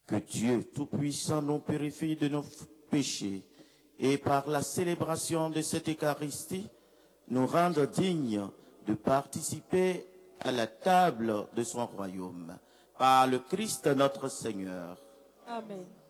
Que Dieu Tout-Puissant nous purifie de nos péchés et par la célébration de cette Eucharistie, nous rende dignes de participer à la table de son royaume. Par le Christ notre Seigneur. Amen.